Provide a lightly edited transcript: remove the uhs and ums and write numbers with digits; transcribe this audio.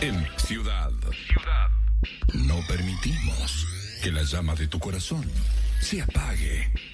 En Ciudad. No permitimos que la llama de tu corazón se apague.